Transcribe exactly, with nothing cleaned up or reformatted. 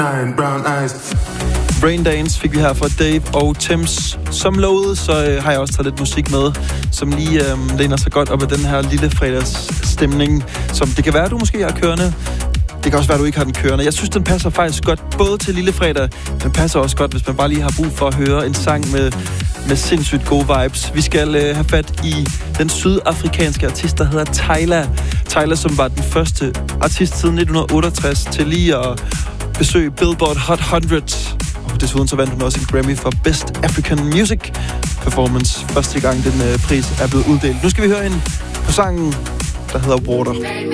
Rain Dance fik vi her fra Dave og Thames. Som lovet, så øh, har jeg også taget lidt musik med, som lige øh, læner sig godt op af den her lille fredagsstemning, som det kan være, du måske har kørende. Det kan også være, du ikke har den kørende. Jeg synes, den passer faktisk godt både til lille fredag. Den passer også godt, hvis man bare lige har brug for at høre en sang med, med sindssygt gode vibes. Vi skal øh, have fat i den sydafrikanske artist, der hedder Tyla. Tyla, som var den første artist siden nitten otteogtres til lige at besøge Billboard Hot hundrede. Og desuden så vandt hun også en Grammy for Best African Music Performance. Første gang den øh, pris er blevet uddelt. Nu skal vi høre hende på sangen, der hedder Water.